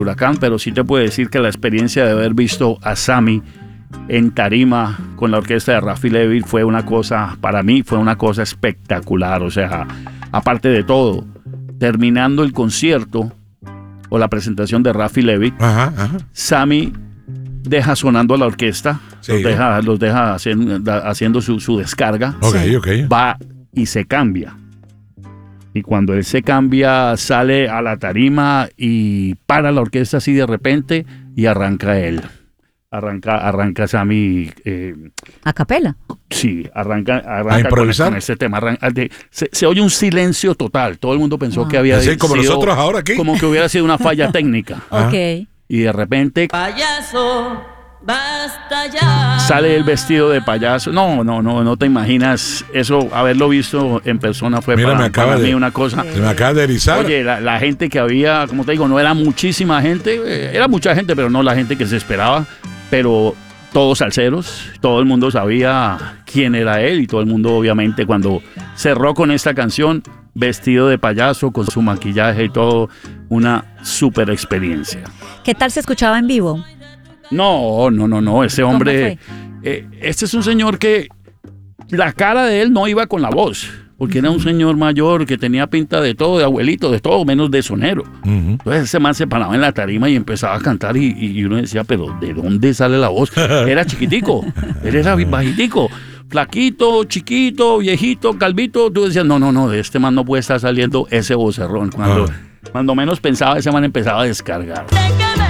Huracán, pero sí te puedo decir que la experiencia de haber visto a Sammy en tarima con la orquesta de Rafi Levy fue una cosa, para mí fue una cosa espectacular. O sea, aparte de todo, terminando el concierto o la presentación de Rafi Levy, Sammy deja sonando a la orquesta, sí, los deja haciendo su descarga, va y se cambia. Y cuando él se cambia, sale a la tarima y para la orquesta así de repente y arranca él. Arranca Sammy. ¿A capela? Sí, arranca con este tema. Se oye un silencio total. Todo el mundo pensó que había sido como nosotros ahora aquí. Como que hubiera sido una falla técnica. Ok. Y de repente payaso, basta ya. Sale el vestido de payaso. No te imaginas eso. Haberlo visto en persona fue para mí una cosa. Se me acaba de erizar. Oye, la gente que había, como te digo, no era muchísima gente. Era mucha gente, pero no la gente que se esperaba. Pero todos salseros, todo el mundo sabía quién era él y todo el mundo obviamente cuando cerró con esta canción, vestido de payaso, con su maquillaje y todo, una super experiencia. ¿Qué tal se escuchaba en vivo? No, ese hombre, este es un señor que la cara de él no iba con la voz. Porque era un señor mayor que tenía pinta de todo, de abuelito, de todo, menos de sonero. Entonces ese man se paraba en la tarima y empezaba a cantar y uno decía, pero ¿de dónde sale la voz? Era chiquitico, él era bajitico, flaquito, chiquito, viejito, calvito. Tú decías, no, de este man no puede estar saliendo ese vocerrón. Cuando menos pensaba, ese man empezaba a descargar.